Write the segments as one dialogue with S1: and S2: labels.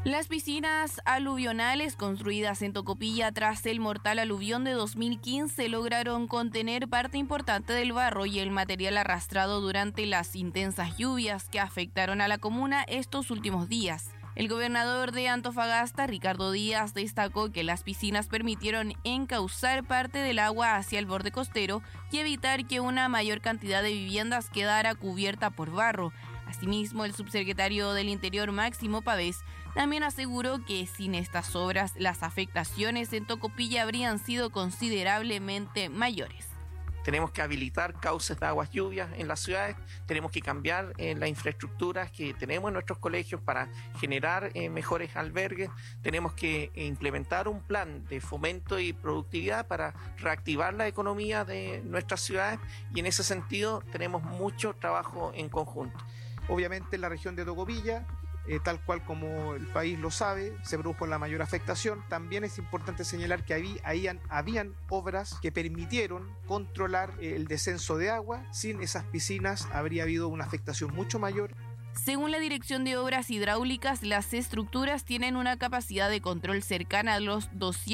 S1: Las piscinas aluvionales construidas en Tocopilla tras el mortal aluvión de 2015 lograron contener parte importante del barro y el material arrastrado durante las intensas lluvias que afectaron a la comuna estos últimos días. El gobernador de Antofagasta, Ricardo Díaz, destacó que las piscinas permitieron encauzar parte del agua hacia el borde costero y evitar que una mayor cantidad de viviendas quedara cubierta por barro. Asimismo, el subsecretario del Interior, Máximo Pavés, también aseguró que sin estas obras las afectaciones en Tocopilla habrían sido considerablemente mayores.
S2: Tenemos que habilitar cauces de aguas lluvias en las ciudades, tenemos que cambiar las infraestructuras que tenemos en nuestros colegios para generar mejores albergues, tenemos que implementar un plan de fomento y productividad para reactivar la economía de nuestras ciudades y en ese sentido tenemos mucho trabajo en conjunto.
S3: Obviamente en la región de Tocopilla, tal cual como el país lo sabe, se produjo la mayor afectación. También es importante señalar que habían obras que permitieron controlar el descenso de agua. Sin esas piscinas habría habido una afectación mucho mayor.
S1: Según la Dirección de Obras Hidráulicas, las estructuras tienen una capacidad de control cercana a los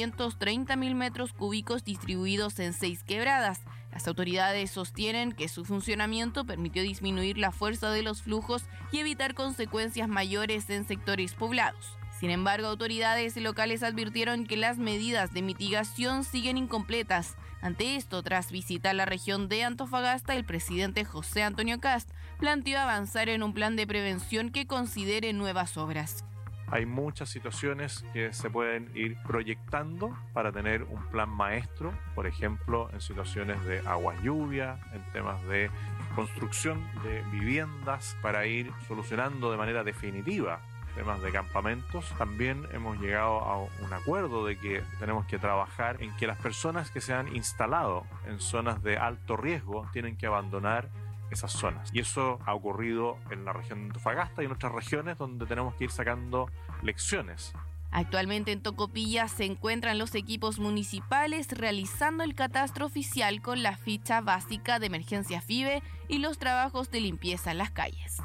S1: 230.000 metros cúbicos distribuidos en 6 quebradas. Las autoridades sostienen que su funcionamiento permitió disminuir la fuerza de los flujos y evitar consecuencias mayores en sectores poblados. Sin embargo, autoridades locales advirtieron que las medidas de mitigación siguen incompletas. Ante esto, tras visitar la región de Antofagasta, el presidente José Antonio Kast planteó avanzar en un plan de prevención que considere nuevas obras.
S4: Hay muchas situaciones que se pueden ir proyectando para tener un plan maestro, por ejemplo, en situaciones de agua lluvia, en temas de construcción de viviendas, para ir solucionando de manera definitiva temas de campamentos. También hemos llegado a un acuerdo de que tenemos que trabajar en que las personas que se han instalado en zonas de alto riesgo tienen que abandonar esas zonas. Y eso ha ocurrido en la región de Antofagasta y en otras regiones donde tenemos que ir sacando lecciones.
S1: Actualmente en Tocopilla se encuentran los equipos municipales realizando el catastro oficial con la ficha básica de emergencia FIBE y los trabajos de limpieza en las calles.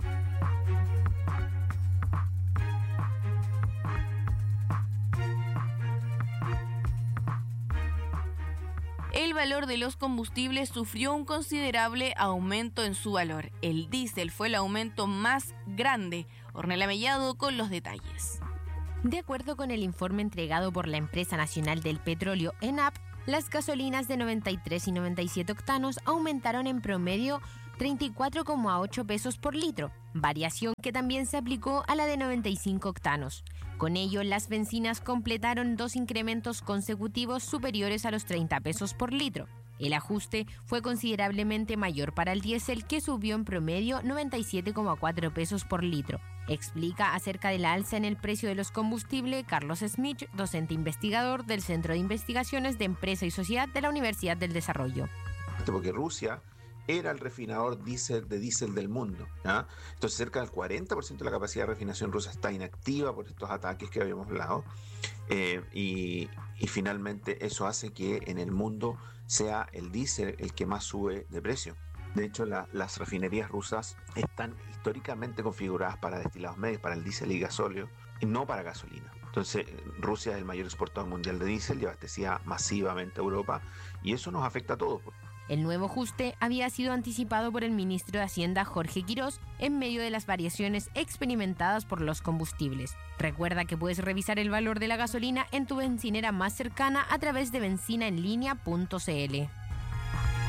S1: El valor de los combustibles sufrió un considerable aumento en su valor. El diésel fue el aumento más grande. Ornella Mellado con los detalles.
S5: De acuerdo con el informe entregado por la Empresa Nacional del Petróleo, ENAP, las gasolinas de 93 y 97 octanos aumentaron en promedio 34,8 pesos por litro, variación que también se aplicó a la de 95 octanos. Con ello, las bencinas completaron 2 incrementos consecutivos superiores a los 30 pesos por litro. El ajuste fue considerablemente mayor para el diésel, que subió en promedio 97,4 pesos por litro. Explica acerca de la alza en el precio de los combustibles Carlos Smith, docente investigador del Centro de Investigaciones de Empresa y Sociedad de la Universidad del Desarrollo.
S6: Porque Rusia era el refinador de diésel del mundo, ¿ya? Entonces cerca del 40% de la capacidad de refinación rusa está inactiva por estos ataques que habíamos hablado, y finalmente eso hace que en el mundo sea el diésel el que más sube de precio. De hecho, las refinerías rusas están históricamente configuradas para destilados medios, para el diésel y gasóleo, y no para gasolina. Entonces, Rusia es el mayor exportador mundial de diésel y abastecía masivamente a Europa, y eso nos afecta a todos.
S5: El nuevo ajuste había sido anticipado por el ministro de Hacienda Jorge Quirós en medio de las variaciones experimentadas por los combustibles. Recuerda que puedes revisar el valor de la gasolina en tu bencinera más cercana a través de benzinaenlinea.cl.